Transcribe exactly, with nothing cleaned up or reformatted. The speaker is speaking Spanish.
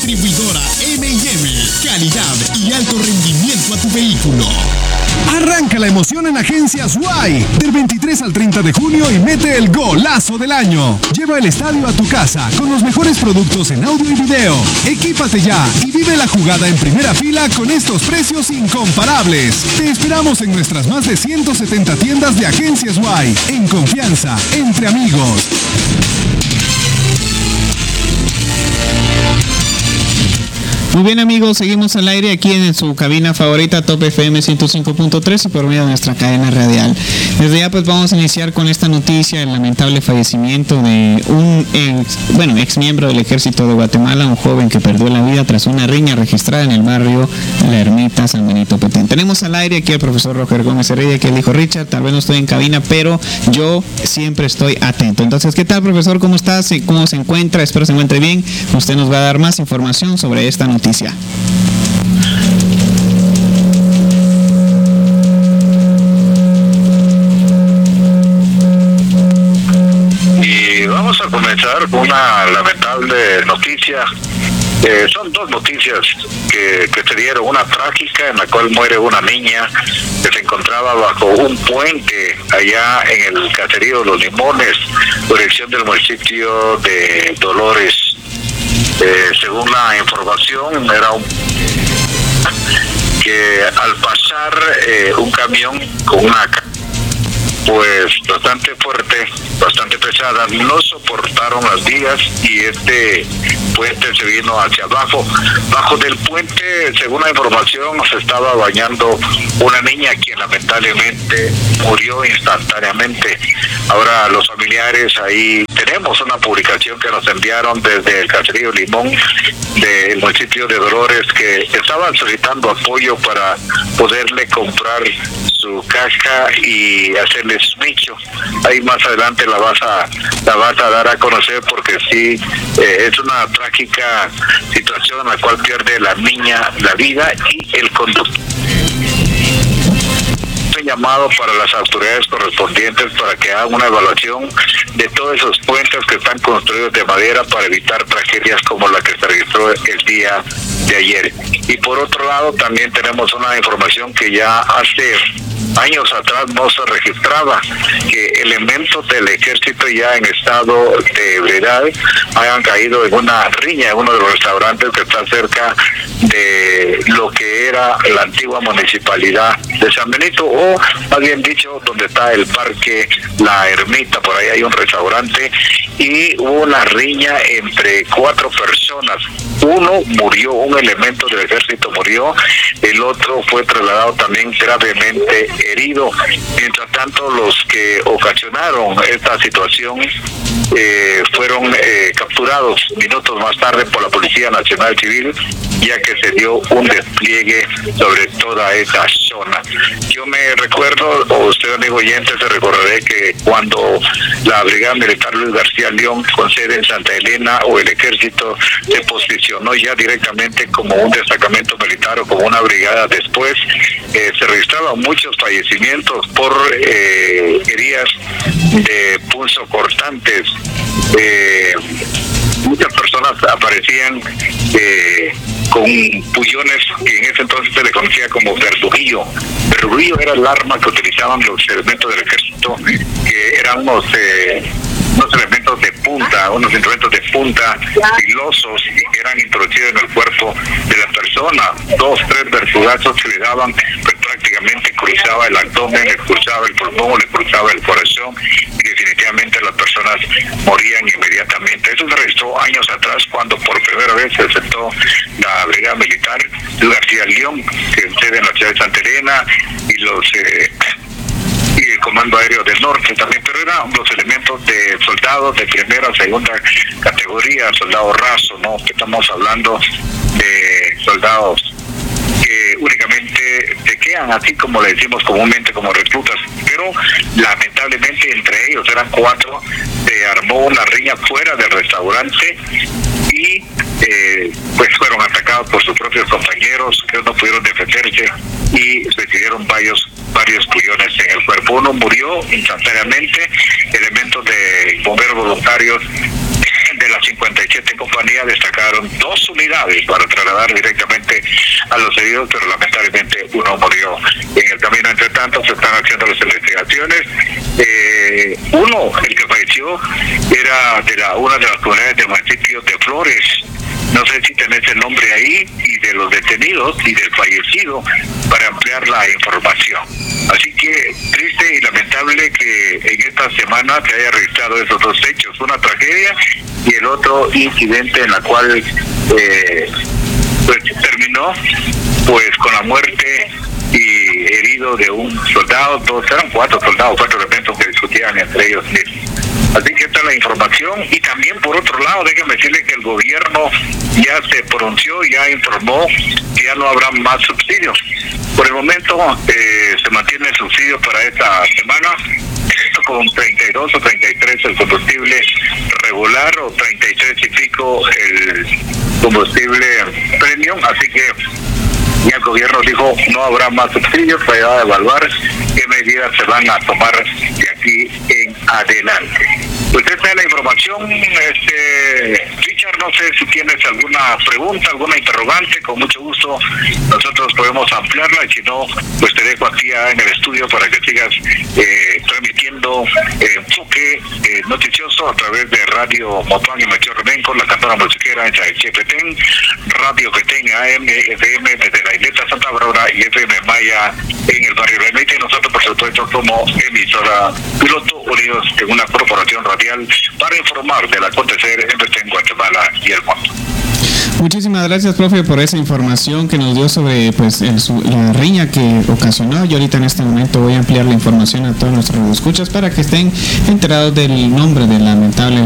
Distribuidora eme y eme. Calidad y alto rendimiento a tu vehículo. Arranca la emoción en Agencias Y del veintitrés al treinta de junio y mete el golazo del año. Lleva el estadio a tu casa con los mejores productos en audio y video. Equípate ya y vive la jugada en primera fila con estos precios incomparables. Te esperamos en nuestras más de ciento setenta tiendas de Agencias Y. En confianza, entre amigos. Muy bien, amigos, seguimos al aire aquí en su cabina favorita Top F M ciento cinco punto tres y por medio de nuestra cadena radial. Desde ya pues vamos a iniciar con esta noticia, el lamentable fallecimiento de un ex, bueno, ex miembro del Ejército de Guatemala, un joven que perdió la vida tras una riña registrada en el barrio La Ermita, San Benito Petén. Tenemos al aire aquí al profesor Roger Gómez Heredia, que él dijo: Richard, tal vez no estoy en cabina, pero yo siempre estoy atento. Entonces, ¿qué tal, profesor? ¿Cómo estás? ¿Cómo se encuentra? Espero se encuentre bien. Usted nos va a dar más información sobre esta noticia. Y vamos a comenzar con una lamentable noticia. Eh, son dos noticias que, que se dieron. Una trágica en la cual muere una niña que se encontraba bajo un puente allá en el caserío de Los Limones, dirección del municipio de Dolores. Eh, según la información, era un que al pasar eh, un camión con una pues bastante fuerte, bastante pesada, no soportaron las vías y este puente se vino hacia abajo. Bajo del puente, según la información, se estaba bañando una niña quien lamentablemente murió instantáneamente. Ahora los familiares, ahí tenemos una publicación que nos enviaron desde el caserío Limón del municipio de Dolores, que estaban solicitando apoyo para poderle comprar su caja y hacerle su nicho. Ahí más adelante la vas a la vas a dar a conocer, porque sí, eh, es una trágica situación en la cual pierde la niña la vida y el conductor. Llamado para las autoridades correspondientes para que hagan una evaluación de todos esos puentes que están construidos de madera para evitar tragedias como la que se registró el día de ayer. Y por otro lado, también tenemos una información que ya hace años atrás no se registraba, que elementos del ejército ya en estado de ebriedad hayan caído en una riña en uno de los restaurantes que está cerca de lo que era la antigua municipalidad de San Benito, o más bien dicho, donde está el parque La Ermita. Por ahí hay un restaurante y hubo una riña entre cuatro personas. Uno murió, un elemento del ejército murió, el otro fue trasladado también gravemente herido. Mientras tanto, los que ocasionaron esta situación eh, fueron eh, capturados minutos más tarde por la Policía Nacional Civil, ya que se dio un despliegue sobre toda esa zona. Yo me recuerdo, o usted, amigo oyente, se recordaré que cuando la Brigada Militar Luis García León, con sede en Santa Elena, o el ejército se posicionó ya directamente como un destacamento militar o como una brigada después, eh, se registraban muchos fallecimientos por eh, heridas de punzo cortantes. Eh, muchas personas aparecían eh, con pullones que en ese entonces se le conocía como verdugillo. Verdugillo era el arma que utilizaban los elementos del ejército, que eran unos eh, unos elementos de punta, unos instrumentos de punta filosos y que eran introducidos en el cuerpo de la persona. Dos, tres vertugazos que le daban, pues prácticamente cruzaba el abdomen, le cruzaba el pulmón, le cruzaba el corazón y definitivamente las personas morían inmediatamente. Eso se registró años atrás, cuando por primera vez se sentó la Brigada Militar García León, que sede en la ciudad de Santa Elena, y los eh, y el Comando Aéreo del Norte también, pero eran los elementos de soldados de primera o segunda categoría, soldado raso, ¿no? Que estamos hablando de soldados que únicamente se quedan así como le decimos comúnmente como reclutas, pero lamentablemente entre ellos eran cuatro, se armó una riña fuera del restaurante y eh, pues fueron atacados por sus propios compañeros, que no pudieron defenderse y recibieron varios varios pullones en el cuerpo. Uno murió instantáneamente. Elementos de bomberos voluntarios de las cincuenta y siete compañías destacaron dos unidades para trasladar directamente a los heridos, pero lamentablemente uno murió en el camino. Entre tanto, se están haciendo las investigaciones. Eh, uno, el que falleció, era de la una de las comunidades del municipio de Flores. No sé si tenés el nombre ahí, y de los detenidos y del fallecido, para ampliar la información. Así que triste y lamentable que en esta semana se haya registrado esos dos hechos, una tragedia y el otro incidente en la cual eh, pues terminó pues con la muerte y herido de un soldado. Todos eran cuatro soldados, cuatro elementos que discutían entre ellos mismos. Así que esta es la información. Y también, por otro lado, déjenme decirle que el gobierno ya se pronunció, ya informó que ya no habrá más subsidios. Por el momento eh, se mantiene el subsidio para esta semana, esto con treinta y dos o treinta y tres el combustible regular, o treinta y tres y pico el combustible premium. Así que ya el gobierno dijo no habrá más subsidios, se va a evaluar qué medidas se van a tomar de aquí en adelante. Pues esta es la información. Este, Richard, no sé si tienes alguna pregunta, alguna interrogante, con mucho gusto nosotros podemos ampliarla, y si no, pues te dejo aquí en el estudio para que sigas eh, transmitiendo eh, enfoque eh, noticioso a través de Radio Motuán y Melchor Remenco, la cantora musiquera en Chapetén, Radio Petén A M, F M desde la isleta Santa Bárbara y F M Maya en el barrio Remete, y nosotros por supuesto como emisora piloto unidos en una corporación radial para informar del acontecer en Petén, Guatemala y el mundo. Muchísimas gracias, profe, por esa información que nos dio sobre pues el, su, la riña que ocasionó. Yo ahorita en este momento voy a ampliar la información a todos nuestros escuchas para que estén enterados del nombre del lamentable